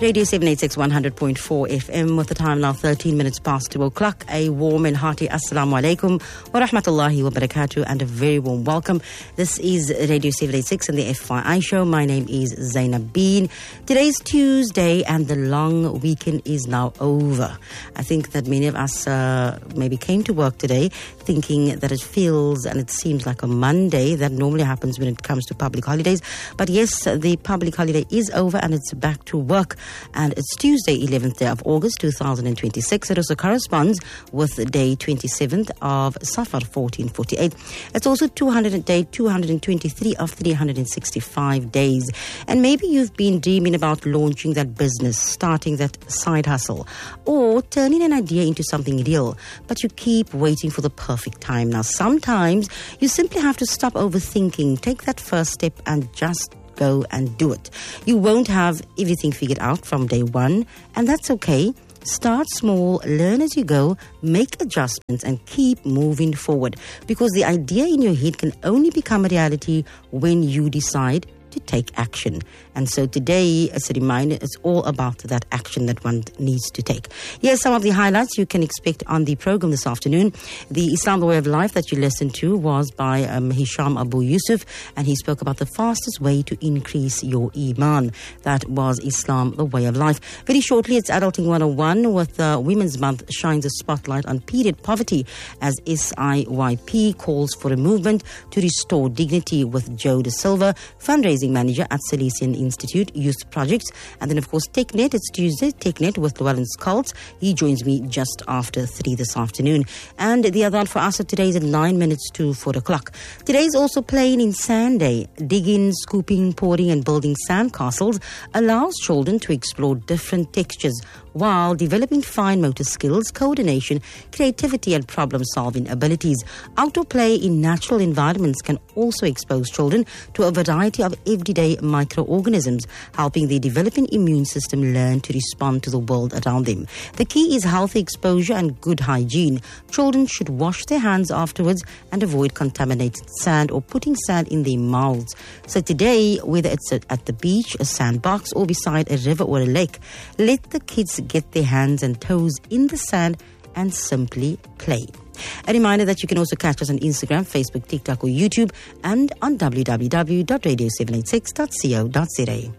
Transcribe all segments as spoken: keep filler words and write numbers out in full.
Radio seven eighty-six one hundred point four F M with the time now thirteen minutes past two o'clock. A warm and hearty assalamu alaikum wa rahmatullahi wa barakatuh and a very warm welcome. This is Radio seven eighty-six and the F Y I show. My name is Zainab Bean. Today's Tuesday and the long weekend is now over. I think that many of us uh, maybe came to work today thinking that it feels and it seems like a Monday. That normally happens when it comes to public holidays. But yes, the public holiday is over and it's back to work. And it's Tuesday, eleventh day of August, two thousand twenty-six. It also corresponds with day twenty-seventh of Safar, fourteen forty-eight. It's also two hundredth day, two hundred twenty-three of three hundred sixty-five days. And maybe you've been dreaming about launching that business, starting that side hustle, or turning an idea into something real, but you keep waiting for the perfect time. Now, sometimes you simply have to stop overthinking, take that first step and just go and do it. You won't have everything figured out from day one, and that's okay. Start small, learn as you go, make adjustments and keep moving forward, because the idea in your head can only become a reality when you decide to take action. And so today, as a reminder, it's all about that action that one needs to take. Here's some of the highlights you can expect on the program this afternoon. The Islam, the Way of Life that you listened to was by um, Hisham Abu Yusuf, and he spoke about the fastest way to increase your Iman. That was Islam, the Way of Life. Very shortly, it's Adulting one oh one with uh, Women's Month shines a spotlight on period poverty as S I Y P calls for a movement to restore dignity with Joe De Silva, fundraising manager at Salesian Institute Youth Projects. And then, of course, TechNet. It's Tuesday, TechNet with Llewellyn Skulls. He joins me just after three this afternoon. And the other one for us today is at nine minutes to four o'clock. Today is also Playing in Sand Day. Digging, scooping, pouring and building sand castles allows children to explore different textures while developing fine motor skills, coordination, creativity and problem-solving abilities. Outdoor play in natural environments can also expose children to a variety of everyday microorganisms, helping the developing immune system learn to respond to the world around them. The key is healthy exposure and good hygiene. Children should wash their hands afterwards and avoid contaminated sand or putting sand in their mouths. So today, whether it's at the beach, a sandbox or beside a river or a lake, let the kids get their hands and toes in the sand and simply play. A reminder that you can also catch us on Instagram, Facebook, TikTok or YouTube and on w w w dot radio seven eighty-six dot co dot z a.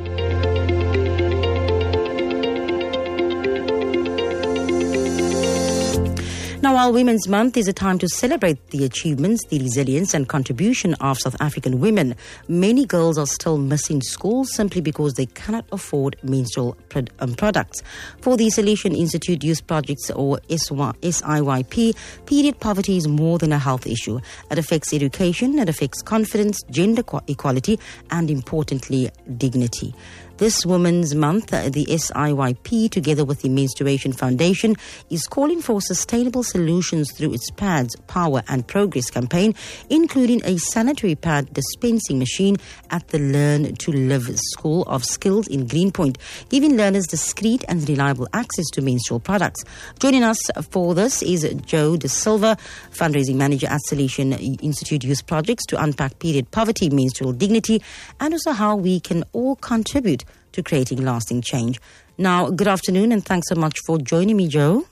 Now, while Women's Month is a time to celebrate the achievements, the resilience and contribution of South African women, many girls are still missing school simply because they cannot afford menstrual pro- um, products. For the Salesian Institute Youth Projects, or S I Y P, period poverty is more than a health issue. It affects education, it affects confidence, gender equality and, importantly, dignity. This Women's Month, the S I Y P, together with the Menstruation Foundation, is calling for sustainable solutions through its Pads, Power and Progress campaign, including a sanitary pad dispensing machine at the Learn to Live School of Skills in Greenpoint, giving learners discreet and reliable access to menstrual products. Joining us for this is Joe De Silva, fundraising manager at Salesian Institute Youth Projects, to unpack period poverty, menstrual dignity, and also how we can all contribute to creating lasting change. Now, good afternoon and thanks so much for joining me, Joe.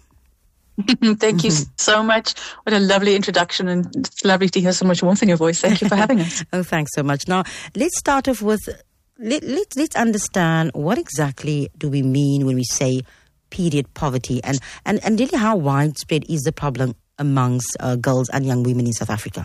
Thank you so much. What a lovely introduction, and it's lovely to hear so much warmth in your voice. Thank you for having us. Oh, thanks so much. Now, let's start off with, let, let, let's understand what exactly do we mean when we say period poverty, and, and, and really how widespread is the problem amongst uh, girls and young women in South Africa?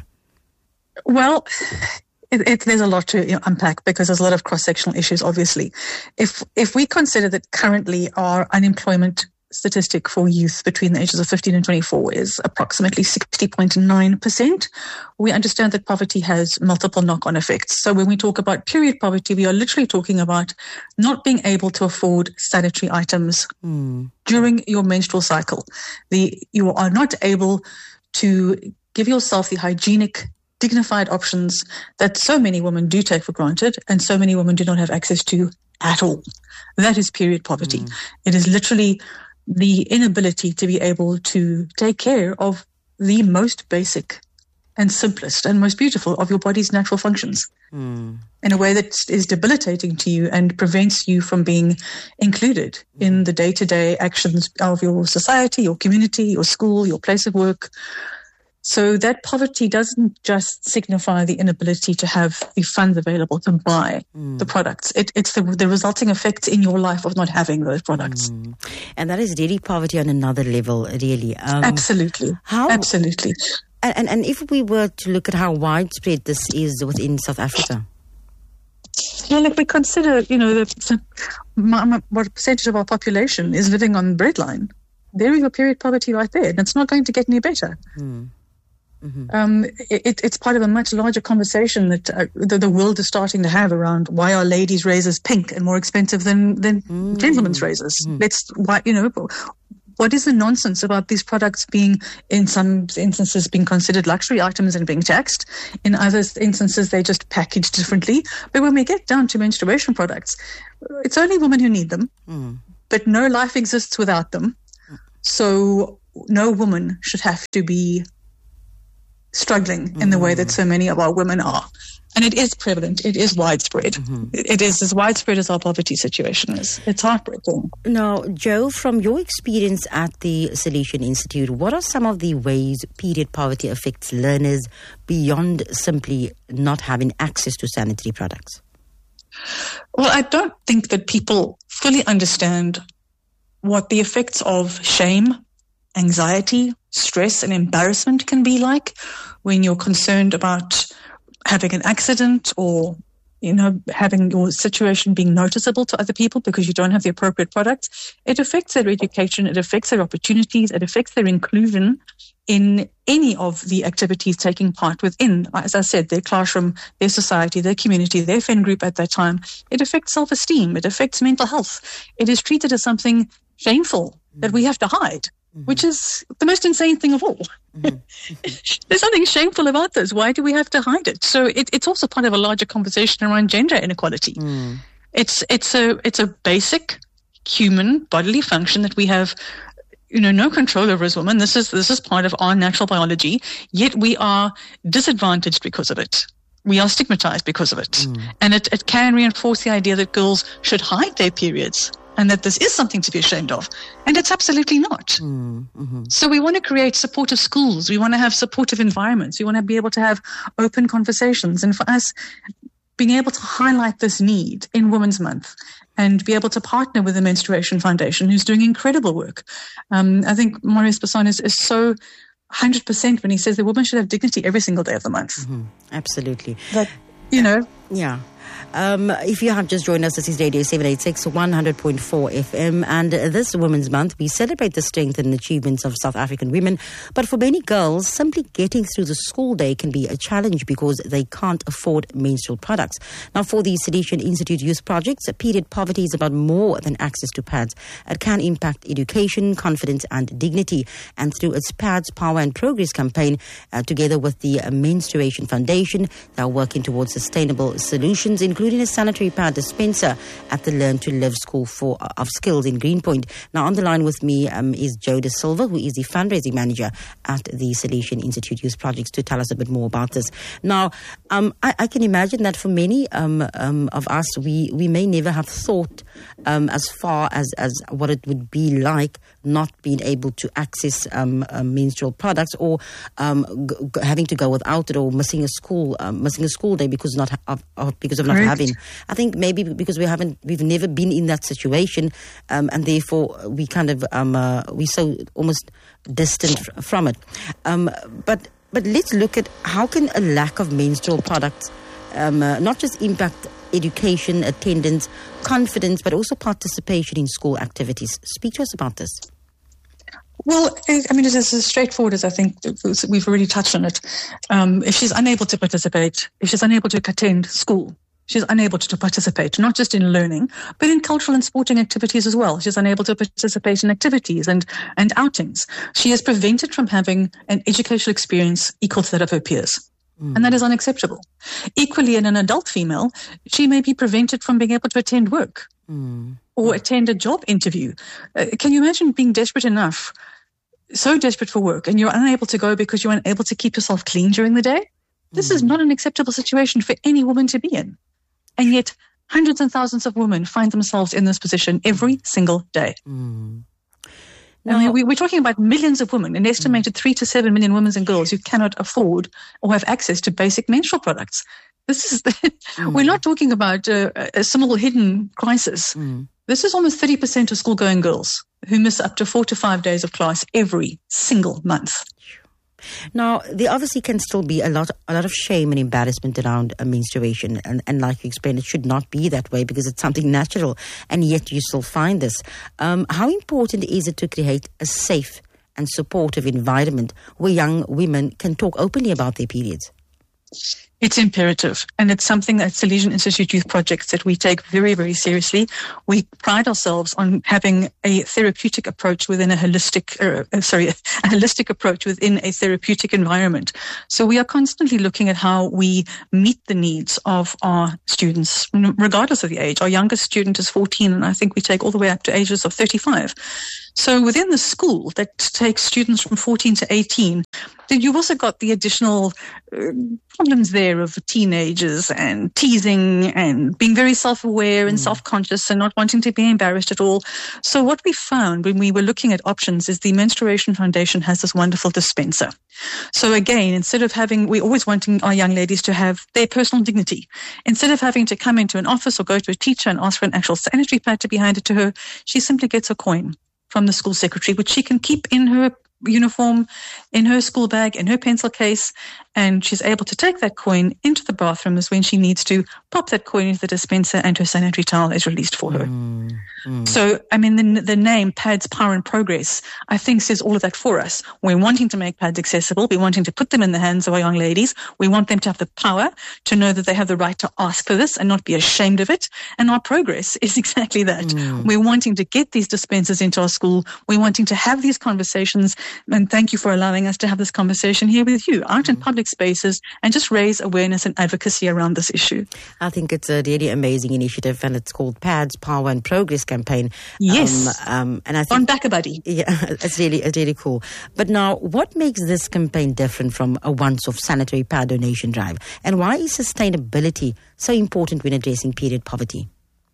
Well, It, it, there's a lot to you know, unpack because there's a lot of cross-sectional issues, obviously. If if we consider that currently our unemployment statistic for youth between the ages of fifteen and twenty-four is approximately sixty point nine percent, we understand that poverty has multiple knock-on effects. So when we talk about period poverty, we are literally talking about not being able to afford sanitary items mm. during your menstrual cycle. The You are not able to give yourself the hygienic dignified options that so many women do take for granted and so many women do not have access to at all. That is period poverty. Mm. It is literally the inability to be able to take care of the most basic and simplest and most beautiful of your body's natural functions mm. in a way that is debilitating to you and prevents you from being included mm. in the day-to-day actions of your society, your community, your school, your place of work. So that poverty doesn't just signify the inability to have the funds available to buy mm. the products. It, it's the, the resulting effects in your life of not having those products. Mm. And that is really poverty on another level, really. Um, Absolutely. How? Absolutely. And, and and if we were to look at how widespread this is within South Africa? Well, if we consider, you know, the, the, what percentage of our population is living on breadline, there is your period poverty right there, and it's not going to get any better. Mm. Mm-hmm. Um, it, it's part of a much larger conversation that uh, the, the world is starting to have around why are ladies' razors pink and more expensive than, than mm. gentlemen's razors. Mm. Let's, why, you know, what is the nonsense about these products being, in some instances, being considered luxury items and being taxed? In other instances, they're just packaged differently. But when we get down to menstruation products, it's only women who need them, mm. but no life exists without them. So no woman should have to be struggling mm. in the way that so many of our women are. And it is prevalent. It is widespread. Mm-hmm. It is as widespread as our poverty situation is. It's heartbreaking. Now, Jo, from your experience at the Solution Institute, what are some of the ways period poverty affects learners beyond simply not having access to sanitary products? Well, I don't think that people fully understand what the effects of shame, anxiety, stress, and embarrassment can be like when you're concerned about having an accident or, you know, having your situation being noticeable to other people because you don't have the appropriate products. It affects their education, it affects their opportunities, it affects their inclusion in any of the activities taking part within, as I said, their classroom, their society, their community, their friend group at that time. It affects self-esteem, it affects mental health. It is treated as something shameful that we have to hide. Mm-hmm. Which is the most insane thing of all. Mm-hmm. There's nothing shameful about this. Why do we have to hide it? So it, it's also part of a larger conversation around gender inequality. Mm. It's it's a it's a basic human bodily function that we have, you know, no control over as women. This is this is part of our natural biology. Yet we are disadvantaged because of it. We are stigmatized because of it, mm. and it, it can reinforce the idea that girls should hide their periods. And that this is something to be ashamed of. And it's absolutely not. Mm-hmm. So we want to create supportive schools. We want to have supportive environments. We want to be able to have open conversations. And for us, being able to highlight this need in Women's Month and be able to partner with the Menstruation Foundation, who's doing incredible work. Um, I think Marius Basson is, is so one hundred percent when he says that women should have dignity every single day of the month. Mm-hmm. Absolutely. That, you know. Yeah. Um, if you have just joined us, this is Radio seven eighty-six, one hundred point four F M. And uh, this Women's Month, we celebrate the strength and achievements of South African women. But for many girls, simply getting through the school day can be a challenge because they can't afford menstrual products. Now, for the Solution Institute Youth Projects, period poverty is about more than access to pads. It can impact education, confidence, and dignity. And through its Pads, Power and Progress campaign, uh, together with the uh, Menstruation Foundation, they are working towards sustainable solutions, including a sanitary pad dispenser at the Learn to Live School for uh, of Skills in Greenpoint. Now, on the line with me um, is Jo De Silva, who is the fundraising manager at the Solution Institute Youth Projects, to tell us a bit more about this. Now, um, I, I can imagine that for many um, um, of us, we, we may never have thought um, as far as, as what it would be like not being able to access um, uh, menstrual products, or um, g- g- having to go without it, or missing a school, um, missing a school day because not ha- of, because of not Correct. having. I think maybe because we haven't, we've never been in that situation, um, and therefore we kind of um, uh, we so almost distant f- from it. Um, but but let's look at how can a lack of menstrual products um, uh, not just impact education, attendance, confidence, but also participation in school activities. Speak to us about this. Well, I mean, it's as straightforward as I think we've already touched on it. Um, if she's unable to participate, if she's unable to attend school, she's unable to participate, not just in learning, but in cultural and sporting activities as well. She's unable to participate in activities and, and outings. She is prevented from having an educational experience equal to that of her peers. Mm. And that is unacceptable. Equally, in an adult female, she may be prevented from being able to attend work mm. or attend a job interview. Uh, can you imagine being desperate enough so desperate for work and you're unable to go because you're unable to keep yourself clean during the day. This mm. is not an acceptable situation for any woman to be in. And yet hundreds and thousands of women find themselves in this position every single day. Mm. I mean, we, we're talking about millions of women, an estimated three to seven million women and girls who cannot afford or have access to basic menstrual products. This is, mm. we're not talking about uh, a small hidden crisis. Mm. This is almost thirty percent of school-going girls who miss up to four to five days of class every single month. Now, there obviously can still be a lot, a lot of shame and embarrassment around a menstruation, and, and like you explained, it should not be that way because it's something natural, and yet you still find this. Um, how important is it to create a safe and supportive environment where young women can talk openly about their periods? It's imperative, and it's something that Salesian Institute Youth Projects that we take very, very seriously. We pride ourselves on having a therapeutic approach within a holistic, uh, sorry, a holistic approach within a therapeutic environment. So we are constantly looking at how we meet the needs of our students, regardless of the age. Our youngest student is fourteen, and I think we take all the way up to ages of thirty-five. So within the school that takes students from fourteen to eighteen, then you've also got the additional uh, problems there of teenagers and teasing and being very self-aware and mm. self-conscious and not wanting to be embarrassed at all. So what we found when we were looking at options is the Menstruation Foundation has this wonderful dispenser. So again, instead of having, we're always wanting our young ladies to have their personal dignity. Instead of having to come into an office or go to a teacher and ask for an actual sanitary pad to be handed to her, she simply gets a coin from the school secretary, which she can keep in her uniform, in her school bag, in her pencil case, and she's able to take that coin into the bathrooms when she needs to pop that coin into the dispenser and her sanitary towel is released for her. Mm, mm. So, I mean, the, the name Pads Power and Progress, I think, says all of that for us. We're wanting to make pads accessible. We're wanting to put them in the hands of our young ladies. We want them to have the power to know that they have the right to ask for this and not be ashamed of it. And our progress is exactly that. Mm. We're wanting to get these dispensers into our school. We're wanting to have these conversations. And thank you for allowing us to have this conversation here with you, out in public spaces, and just raise awareness and advocacy around this issue. I think it's a really amazing initiative, and it's called Pads Power and Progress campaign. Yes. Um, um, and I think, on back a buddy. Yeah, it's really, it's really cool. But now, what makes this campaign different from a once-off sanitary pad donation drive? And why is sustainability so important when addressing period poverty?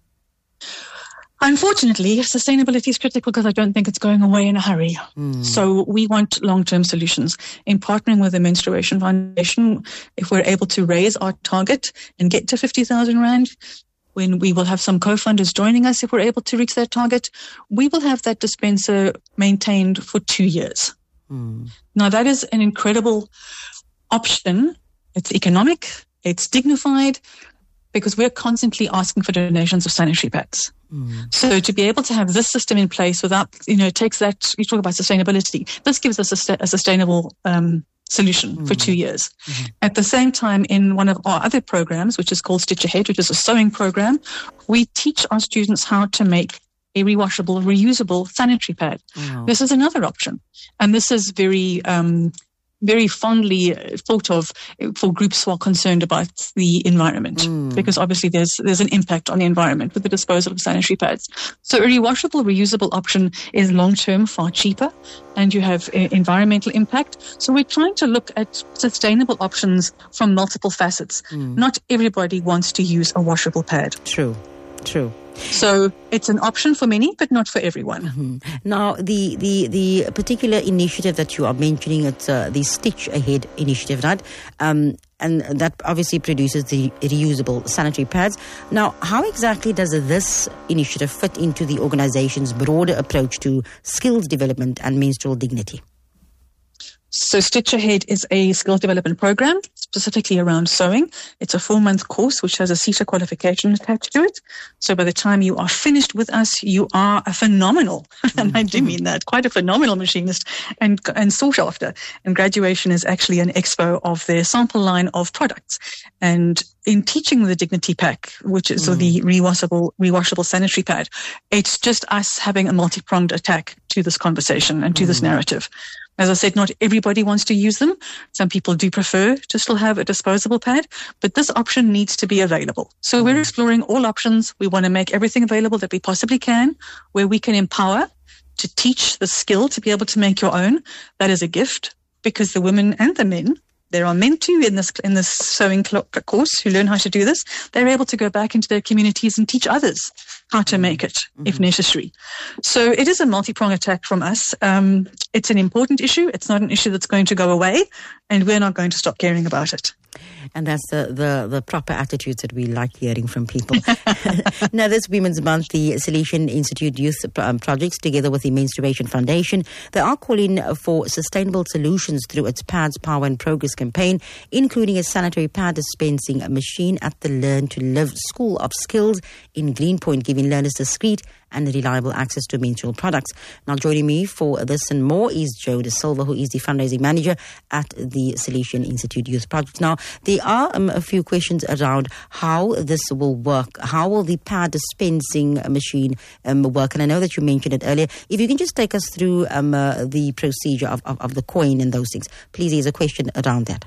Unfortunately, sustainability is critical because I don't think it's going away in a hurry. Mm. So we want long-term solutions. In partnering with the Menstruation Foundation, if we're able to raise our target and get to fifty thousand rand, when we will have some co-funders joining us if we're able to reach that target, we will have that dispenser maintained for two years. Mm. Now, that is an incredible option. It's economic, it's dignified, because we're constantly asking for donations of sanitary pads. Mm. So to be able to have this system in place without, you know, it takes that, you talk about sustainability, this gives us a, st- a sustainable um, solution mm. for two years. Mm-hmm. At the same time, in one of our other programs, which is called Stitch Ahead, which is a sewing program, we teach our students how to make a rewashable, reusable sanitary pad. Wow. This is another option. And this is very... Um, very fondly thought of for groups who are concerned about the environment, mm. because obviously there's there's an impact on the environment with the disposal of sanitary pads. So a rewashable, reusable option is long-term far cheaper, and you have uh, environmental impact. So we're trying to look at sustainable options from multiple facets. Mm. Not everybody wants to use a washable pad. True, true. So it's an option for many, but not for everyone. Mm-hmm. Now, the, the, the particular initiative that you are mentioning, it's uh, the Stitch Ahead initiative, right? Um, and that obviously produces the reusable sanitary pads. Now, how exactly does this initiative fit into the organization's broader approach to skills development and menstrual dignity? So Stitch Ahead is a skills development program specifically around sewing. It's a four-month course which has a CETA qualification attached to it. So by the time you are finished with us, you are a phenomenal, mm-hmm. and I do mean that, quite a phenomenal machinist and and sought after. And graduation is actually an expo of their sample line of products. And in teaching the Dignity Pack, which is mm. the rewashable, rewashable sanitary pad, it's just us having a multi-pronged attack to this conversation and to mm. this narrative. As I said, not everybody wants to use them. Some people do prefer to still have a disposable pad, but this option needs to be available. So mm. we're exploring all options. We want to make everything available that we possibly can, where we can empower to teach the skill to be able to make your own, that is a gift, because the women and the men, there are men too in this in this sewing course who learn how to do this. They're able to go back into their communities and teach others how to make it, mm-hmm. if necessary. So it is a multi-pronged attack from us. Um, it's an important issue. It's not an issue that's going to go away, and we're not going to stop caring about it. And that's the, the, the proper attitudes that we like hearing from people. Now, this Women's Month, the Solution Institute Youth um, Projects, together with the Menstruation Foundation, they are calling for sustainable solutions through its Pads, Power and Progress campaign, including a sanitary pad dispensing machine at the Learn to Live School of Skills in Greenpoint, giving learners discreet and reliable access to menstrual products. Now, joining me for this and more is Joe De Silva, who is the fundraising manager at the Solution Institute Youth Project. Now, there are um, a few questions around how this will work. How will the pad dispensing machine um, work? And I know that you mentioned it earlier. If you can just take us through um, uh, the procedure of, of, of the coin and those things. Please, there's a question around that.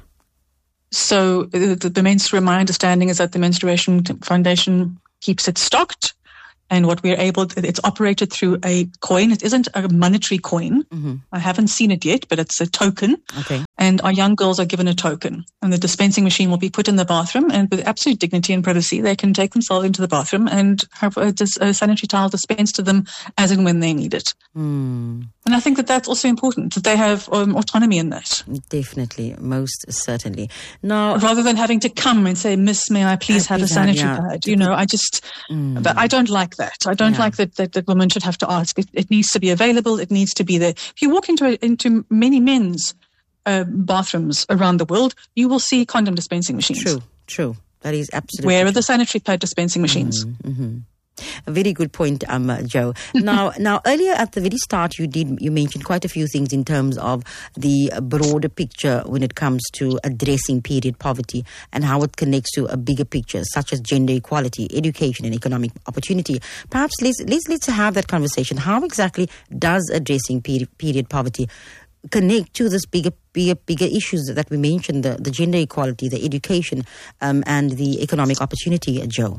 So the, the menstruation, my understanding is that the Menstruation Foundation keeps it stocked. And what we're able to, it's operated through a coin. It isn't a monetary coin. Mm-hmm. I haven't seen it yet, but it's a token. Okay. And our young girls are given a token. And the dispensing machine will be put in the bathroom, and with absolute dignity and privacy, they can take themselves into the bathroom and have a, a sanitary towel dispensed to them as and when they need it. Mm. And I think that that's also important, that they have um, autonomy in that. Definitely, most certainly. Now, rather than having to come and say, "Miss, may I please have a sanitary yeah. pad?" You know, I just, mm. but I don't like that. I don't yeah. like that, that that women should have to ask. It, it needs to be available. It needs to be there. If you walk into a, into many men's uh, bathrooms around the world, you will see condom dispensing machines. True, true. That is absolutely Where true. are the sanitary pad dispensing machines? Mm-hmm. Mm-hmm. A very good point, um, uh, Joe. Now, now earlier at the very start, you did you mentioned quite a few things in terms of the broader picture when it comes to addressing period poverty and how it connects to a bigger picture, such as gender equality, education, and economic opportunity. Perhaps let's let's let's have that conversation. How exactly does addressing period, period poverty connect to this bigger, bigger, bigger issues that we mentioned: the, the gender equality, the education, um, and the economic opportunity, uh, Joe?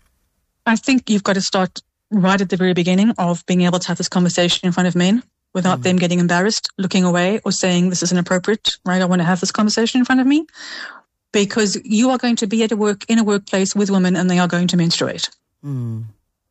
I think you've got to start right at the very beginning of being able to have this conversation in front of men without mm. them getting embarrassed, looking away, or saying this is inappropriate, right? I want to have this conversation in front of me, because you are going to be at a work in a workplace with women and they are going to menstruate. Mm.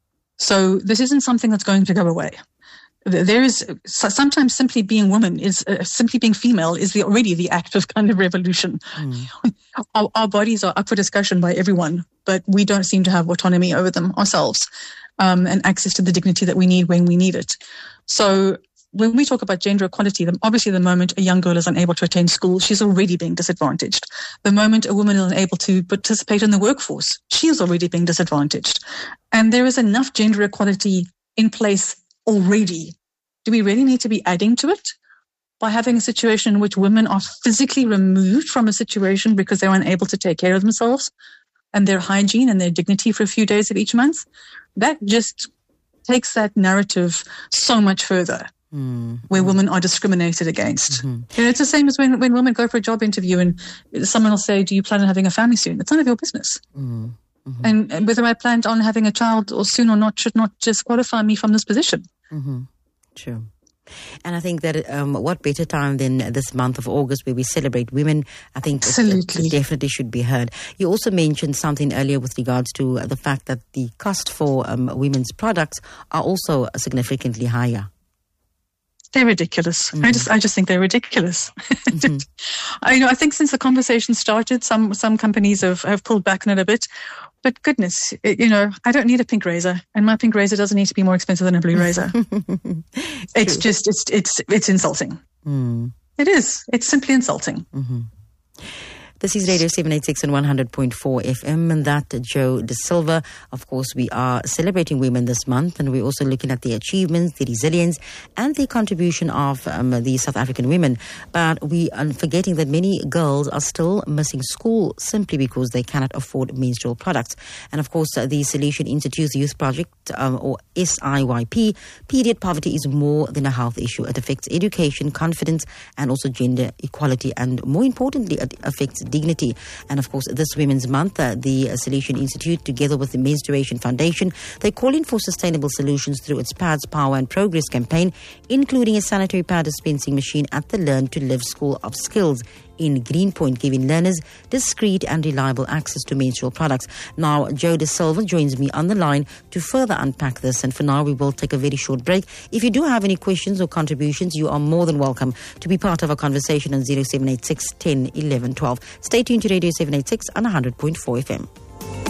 So this isn't something that's going to go away. There is sometimes simply being woman is uh, simply being female is the, already the act of kind of revolution. Mm. Our, our bodies are up for discussion by everyone, but we don't seem to have autonomy over them ourselves, um, and access to the dignity that we need when we need it. So when we talk about gender equality, then obviously the moment a young girl is unable to attend school, she's already being disadvantaged. The moment a woman is unable to participate in the workforce, she is already being disadvantaged. And there is enough gender equality in place already. Do we really need to be adding to it by having a situation in which women are physically removed from a situation because they're unable to take care of themselves and their hygiene and their dignity for a few days of each month? That just takes that narrative so much further, mm. where women are discriminated against. Mm-hmm. You know, it's the same as when, when women go for a job interview and someone will say, "Do you plan on having a family soon?" It's none of your business. Mm. Mm-hmm. And, and whether I planned on having a child or soon or not should not disqualify me from this position. Mm-hmm. True. And I think that um, what better time than this month of August where we celebrate women? I think Absolutely. It, it definitely should be heard. You also mentioned something earlier with regards to the fact that the cost for um, women's products are also significantly higher. They're ridiculous. Mm-hmm. I just, I just think they're ridiculous. Mm-hmm. I you know. I think since the conversation started, some some companies have, have pulled back on it a bit. But goodness, it, you know, I don't need a pink razor, and my pink razor doesn't need to be more expensive than a blue razor. It's True. just, it's it's it's insulting. Mm. It is. It's simply insulting. Mm-hmm. This is Radio seven eighty-six and one hundred point four F M, and that Joe De Silva. Of course, we are celebrating women this month, and we're also looking at the achievements, the resilience, and the contribution of um, the South African women. But we are forgetting that many girls are still missing school simply because they cannot afford menstrual products. And of course, uh, the Solution Institute Youth Project, um, or S I Y P, period poverty is more than a health issue. It affects education, confidence, and also gender equality, and more importantly, it affects dignity. And of course, this Women's Month, uh, the Solution Institute, together with the Menstruation Foundation, they're calling for sustainable solutions through its Pads, Power and Progress campaign, including a sanitary pad dispensing machine at the Learn to Live School of Skills in Greenpoint, giving learners discreet and reliable access to menstrual products. Now, Joe De Silva joins me on the line to further unpack this. And for now, we will take a very short break. If you do have any questions or contributions, you are more than welcome to be part of our conversation on zero seven eight six, ten, eleven, twelve. Stay tuned to Radio seven eighty-six on one hundred point four F M.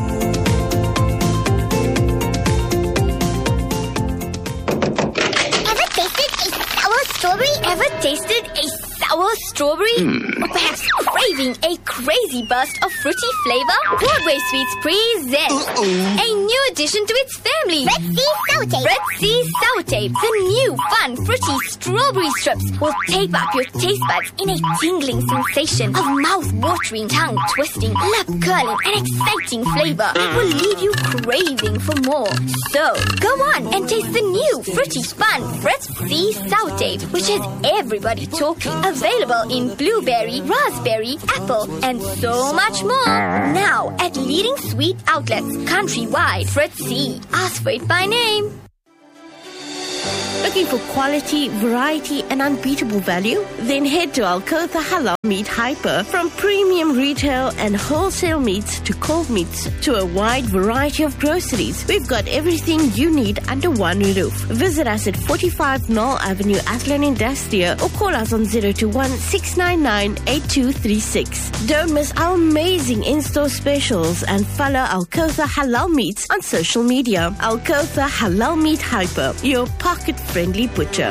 Ever tasted a sour strawberry? Ever tasted a sour strawberry? Mm. Or perhaps craving a crazy burst of fruity flavor? Broadway Sweets presents Uh-oh. a new addition to its family. Red Sea Sour Tape. Red Sea Sour Tape. The new fun fruity strawberry strips will tape up your taste buds in a tingling sensation of mouth-watering, tongue-twisting, lip-curling and exciting flavor. It will leave you craving for more. So, go on and taste the new fruity fun Red Sea Sour Tape, which has everybody talking. Available in blueberry, raspberry, apple, and so much more. Now at leading sweet outlets countrywide. Fritz C. Ask for it by name. Looking for quality, variety, and unbeatable value? Then head to Alcotha Halal Meat Hyper. From premium retail and wholesale meats to cold meats to a wide variety of groceries, we've got everything you need under one roof. Visit us at forty-five Knoll Avenue, Athlone Industria, or call us on zero two one, six nine nine, eight two three six. Don't miss our amazing in-store specials and follow Alcotha Halal Meats on social media. Alcotha Halal Meat Hyper, your pocket-friendly butcher.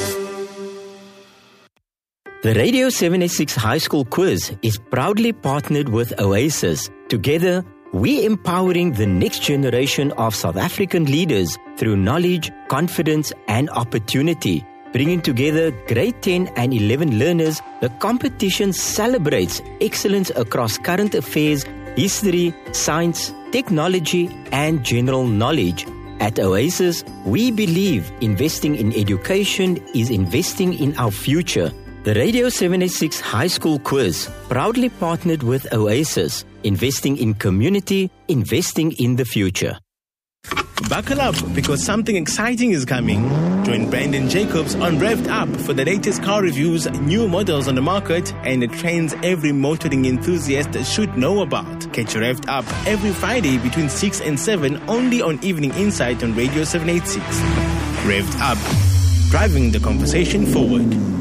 The Radio seven eighty-six High School Quiz is proudly partnered with Oasis. Together, we're empowering the next generation of South African leaders through knowledge, confidence, and opportunity. Bringing together grade ten and eleven learners, the competition celebrates excellence across current affairs, history, science, technology, and general knowledge. At Oasis, we believe investing in education is investing in our future. The Radio seven eighty-six High School Quiz, proudly partnered with Oasis, investing in community, investing in the future. Buckle up, because something exciting is coming. Join Brandon Jacobs on Revved Up for the latest car reviews, new models on the market, and the trends every motoring enthusiast should know about. Catch Revved Up every Friday between six and seven, only on Evening Insight on Radio seven eighty-six. Revved Up, driving the conversation forward.